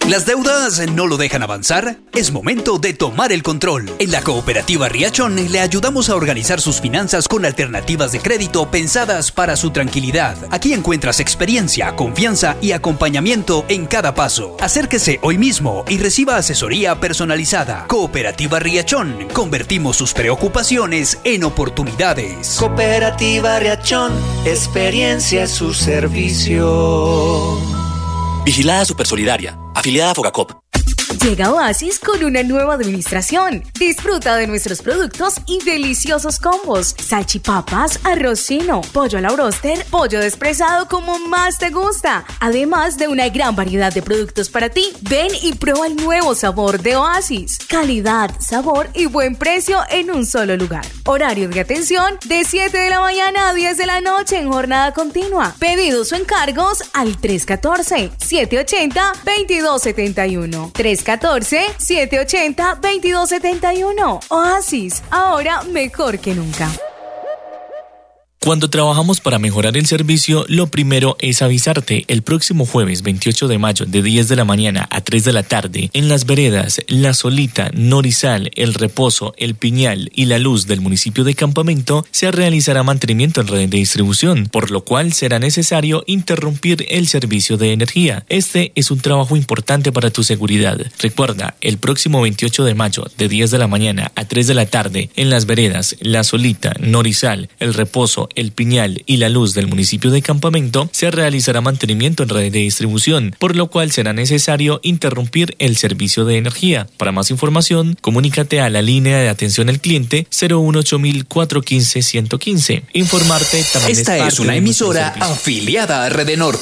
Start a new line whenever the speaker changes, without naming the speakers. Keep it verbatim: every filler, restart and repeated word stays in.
¿Las deudas no lo dejan avanzar? Es momento de tomar el control. En la Cooperativa Riachón le ayudamos a organizar sus finanzas con alternativas de crédito pensadas para su tranquilidad. Aquí encuentras experiencia, confianza y acompañamiento en cada paso. Acérquese hoy mismo y reciba asesoría personalizada. Cooperativa Riachón. Convertimos sus preocupaciones en oportunidades.
Cooperativa Riachón. Experiencia es su servicio.
Vigilada Supersolidaria, afiliada a Fogacop.
Llega Oasis con una nueva administración. Disfruta de nuestros productos y deliciosos combos. Salchipapas, arroz chino, pollo a la bróster, pollo despresado como más te gusta. Además de una gran variedad de productos para ti. Ven y prueba el nuevo sabor de Oasis. Calidad, sabor y buen precio en un solo lugar. Horario de atención de siete de la mañana a diez de la noche en jornada continua. Pedidos o encargos al tres uno cuatro, siete ocho cero, dos dos siete uno. tres uno cuatro, siete ocho cero, dos dos siete uno. Oasis, ahora mejor que nunca.
Cuando trabajamos para mejorar el servicio, lo primero es avisarte. El próximo jueves veintiocho de mayo de diez de la mañana a tres de la tarde, en Las Veredas, La Solita, Norizal, El Reposo, El Piñal y La Luz del municipio de Campamento, se realizará mantenimiento en red de distribución, por lo cual será necesario interrumpir el servicio de energía. Este es un trabajo importante para tu seguridad. Recuerda, el próximo veintiocho de mayo de diez de la mañana a tres de la tarde, en Las Veredas, La Solita, Norizal, El Reposo, El Piñal y La Luz del municipio de Campamento, se realizará mantenimiento en red de distribución, por lo cual será necesario interrumpir el servicio de energía. Para más información, comunícate a la línea de atención al cliente cero uno ocho cuatro uno cinco uno uno cinco. Informarte también
Esta
es,
es una emisora afiliada a Redenorte.